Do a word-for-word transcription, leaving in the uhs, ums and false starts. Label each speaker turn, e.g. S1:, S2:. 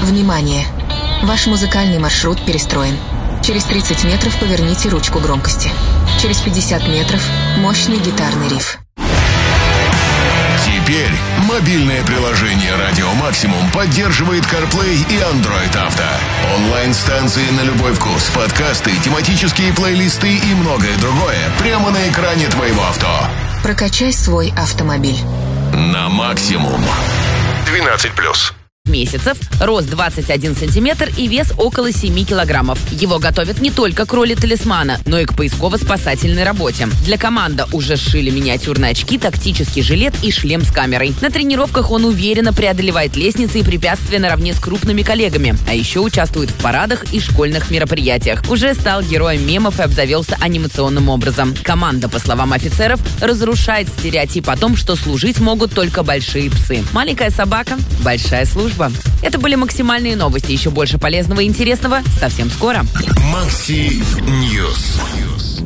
S1: Внимание! Ваш музыкальный маршрут перестроен. Через тридцать метров поверните ручку громкости. Через пятьдесят метров мощный гитарный риф.
S2: Теперь мобильное приложение «Радио Максимум» поддерживает CarPlay и Android Auto. Онлайн-станции на любой вкус, подкасты, тематические плейлисты и многое другое прямо на экране твоего авто.
S1: Прокачай свой автомобиль.
S2: На максимум. двенадцать плюс.
S3: Месяцев, рост двадцать один сантиметр и вес около семь килограммов. Его готовят не только к роли талисмана, но и к поисково-спасательной работе. Для команды уже сшили миниатюрные очки, тактический жилет и шлем с камерой. На тренировках он уверенно преодолевает лестницы и препятствия наравне с крупными коллегами, а еще участвует в парадах и школьных мероприятиях. Уже стал героем мемов и обзавелся анимационным образом. Команда, по словам офицеров, разрушает стереотип о том, что служить могут только большие псы. Маленькая собака – большая служба. Это были максимальные новости. Еще больше полезного и интересного совсем скоро.
S2: Макси Ньюс.